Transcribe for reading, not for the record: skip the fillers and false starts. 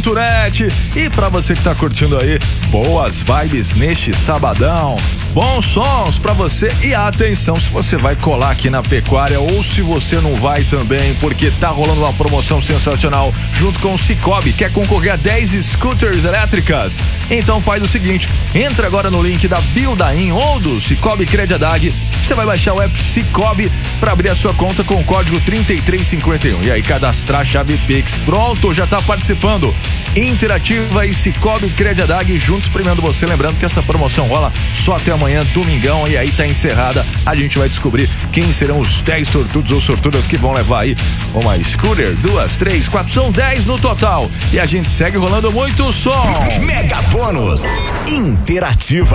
Turete. E pra você que tá curtindo aí, boas vibes neste sabadão. Bons sons pra você e atenção se você vai colar aqui na Pecuária ou se você não vai também, porque tá rolando uma promoção sensacional junto com o Cicobi. Quer concorrer a 10 scooters elétricas? Então faz o seguinte, entra agora no link da Buildain ou do Cicobi Crediadag. Você vai baixar o app Cicobi pra abrir a sua conta com o código 3351 e aí cadastrar a chave Pix. Pronto, já tá participando. Interativa e Cicobi Crediadag juntos premiando você. Lembrando que essa promoção rola só até amanhã, domingão, e aí tá encerrada. A gente vai descobrir quem serão os 10 sortudos ou sortudas que vão levar aí uma scooter, 2, 3, 4, são 10 no total. E a gente segue rolando muito som. Mega Bônus Interativa.